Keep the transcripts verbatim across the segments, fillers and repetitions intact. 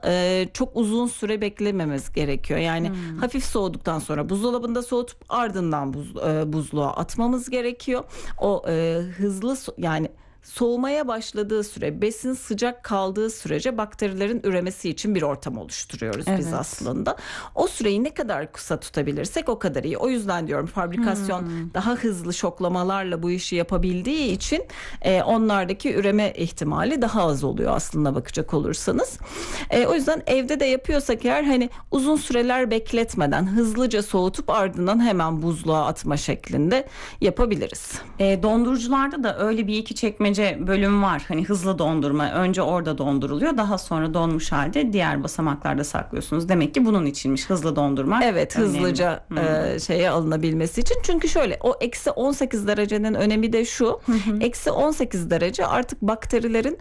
e, çok uzun süre beklememiz gerekiyor. Yani Hmm. hafif soğuduktan sonra buzdolabında soğutup ardından buz, e, buzluğa atmamız gerekiyor. O e, hızlı so- yani soğumaya başladığı süre, besin sıcak kaldığı sürece bakterilerin üremesi için bir ortam oluşturuyoruz biz Evet. aslında. O süreyi ne kadar kısa tutabilirsek o kadar iyi. O yüzden diyorum fabrikasyon daha hızlı şoklamalarla bu işi yapabildiği için e, onlardaki üreme ihtimali daha az oluyor aslında bakacak olursanız. E, o yüzden evde de yapıyorsak eğer hani uzun süreler bekletmeden hızlıca soğutup ardından hemen buzluğa atma şeklinde yapabiliriz. E, dondurucularda da öyle bir iki çekmece bölüm var. Hani hızlı dondurma. Önce orada donduruluyor. Daha sonra donmuş halde diğer basamaklarda saklıyorsunuz. Demek ki bunun içinmiş hızlı dondurma. Evet, önemli. hızlıca e, şeye alınabilmesi için. Çünkü şöyle o eksi on sekiz derecenin önemi de şu. Eksi on sekiz derece artık bakterilerin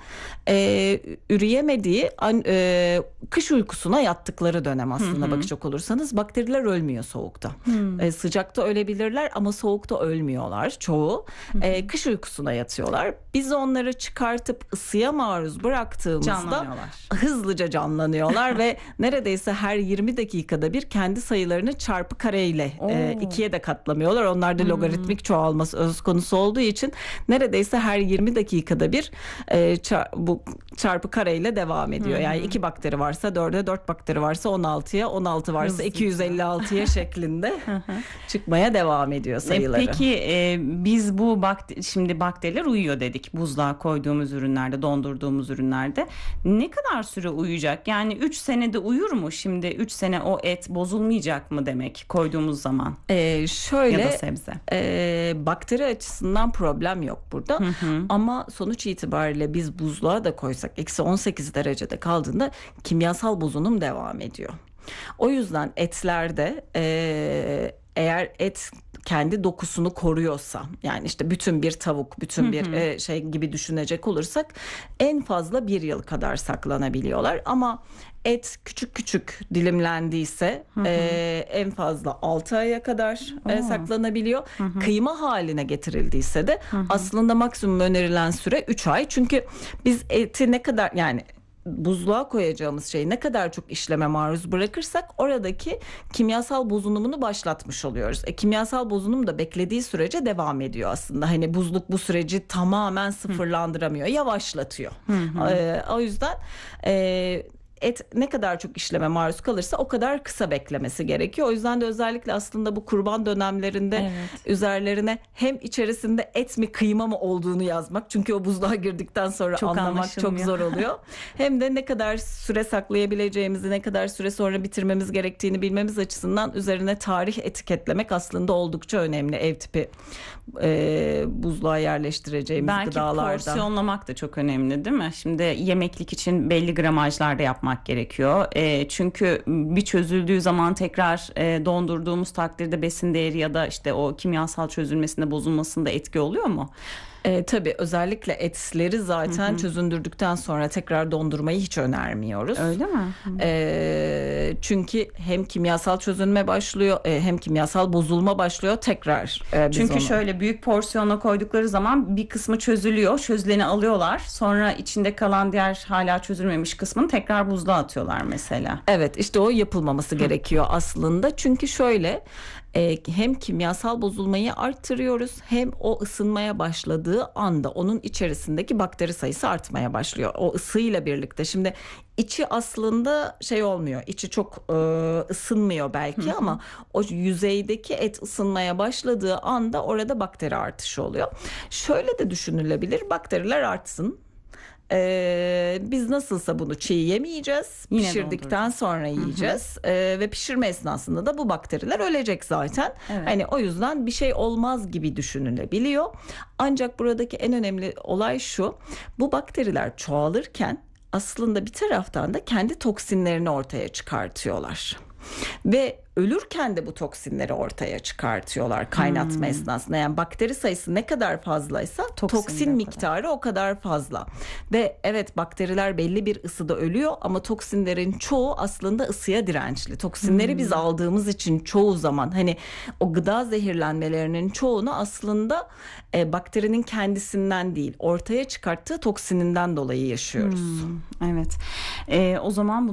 e, üreyemediği an, e, kış uykusuna yattıkları dönem aslında Hı hı. bakacak olursanız. Bakteriler ölmüyor soğukta. E, sıcakta ölebilirler ama soğukta ölmüyorlar çoğu. E, kış uykusuna yatıyorlar. Biz onları çıkartıp ısıya maruz bıraktığımızda Canlanıyorlar. hızlıca canlanıyorlar ve neredeyse her yirmi dakikada bir kendi sayılarını çarpı kareyle e, Oo. ikiye de katlamıyorlar. Onlarda logaritmik çoğalması söz konusu olduğu için neredeyse her yirmi dakikada bir e, çar- bu çarpı kareyle devam ediyor. Yani iki bakteri varsa dörde, dört bakteri varsa on altıya, on altı varsa Hızlıca. iki yüz elli altıya şeklinde çıkmaya devam ediyor sayıları. E, Peki e, biz bu bakte- şimdi bakteriler uyuyor dedik buzluğa koyduğumuz ürünlerde, dondurduğumuz ürünlerde. Ne kadar süre uyuyacak? Yani üç senede uyur mu? Şimdi üç sene o et bozulmayacak mı demek koyduğumuz zaman? E, şöyle Ya da sebze. e, bakteri açısından problem yok burada. Ama sonuç itibariyle biz buzluğa da koysak eksi on sekiz derecede kaldığında kimyasal bozunum devam ediyor. O yüzden etlerde e, eğer et kendi dokusunu koruyorsa yani işte bütün bir tavuk, bütün bir e, şey gibi düşünecek olursak en fazla bir yıl kadar saklanabiliyorlar. Ama et küçük küçük dilimlendiyse e, en fazla altı aya kadar e, saklanabiliyor. Kıyma haline getirildiyse de aslında maksimum önerilen süre üç ay. Çünkü biz eti ne kadar yani buzluğa koyacağımız şeyi ne kadar çok işleme maruz bırakırsak oradaki kimyasal bozunumunu başlatmış oluyoruz. E, kimyasal bozunum da beklediği sürece devam ediyor aslında. Hani buzluk bu süreci tamamen sıfırlandıramıyor, yavaşlatıyor. E, o yüzden e, et ne kadar çok işleme maruz kalırsa o kadar kısa beklemesi gerekiyor. O yüzden de özellikle aslında bu kurban dönemlerinde Evet. üzerlerine hem içerisinde et mi kıyma mı olduğunu yazmak. Çünkü o buzluğa girdikten sonra Çok anlamak çok anlaşılmıyor. zor oluyor. Hem de ne kadar süre saklayabileceğimizi, ne kadar süre sonra bitirmemiz gerektiğini bilmemiz açısından üzerine tarih etiketlemek aslında oldukça önemli. Ev tipi e, buzluğa yerleştireceğimiz Belki gıdalarda. porsiyonlamak da çok önemli değil mi? Şimdi yemeklik için belli gramajlarda yapmak gerekiyor. E, çünkü bir çözüldüğü zaman tekrar e, dondurduğumuz takdirde besin değeri ya da işte o kimyasal çözülmesinde bozulmasında etki oluyor mu? E, tabii özellikle etleri zaten çözündürdükten sonra tekrar dondurmayı hiç önermiyoruz. Öyle mi? E, çünkü hem kimyasal çözünme başlıyor e, hem kimyasal bozulma başlıyor tekrar. e, biz Çünkü onu- şöyle büyük porsiyona koydukları zaman bir kısmı çözülüyor. Çözüleni alıyorlar. Sonra içinde kalan diğer hala çözülmemiş kısmını tekrar buzluğa atıyorlar mesela. Evet, işte o yapılmaması gerekiyor aslında. Çünkü şöyle e, hem kimyasal bozulmayı arttırıyoruz hem o ısınmaya başladığı anda onun içerisindeki bakteri sayısı artmaya başlıyor. O ısıyla birlikte. Şimdi içi aslında şey olmuyor. İçi çok e, ısınmıyor belki ama o yüzeydeki et ısınmaya başladığı anda orada bakteri artışı oluyor. Şöyle de düşünülebilir. Bakteriler artsın. Ee, biz nasılsa bunu çiğ yemeyeceğiz. Yine Pişirdikten sonra yiyeceğiz. Ee, ve pişirme esnasında da bu bakteriler ölecek zaten. Evet. Hani o yüzden bir şey olmaz gibi düşünülebiliyor. Ancak buradaki en önemli olay şu. Bu bakteriler çoğalırken aslında bir taraftan da kendi toksinlerini ortaya çıkartıyorlar. Ve ölürken de bu toksinleri ortaya çıkartıyorlar kaynatma esnasında. Yani bakteri sayısı ne kadar fazlaysa Toksin de toksin o miktarı o kadar fazla. Ve evet bakteriler belli bir ısıda ölüyor ama toksinlerin çoğu aslında ısıya dirençli. Toksinleri biz aldığımız için çoğu zaman hani o gıda zehirlenmelerinin çoğunu aslında e, bakterinin kendisinden değil ortaya çıkarttığı toksininden dolayı yaşıyoruz. Evet. E, o zaman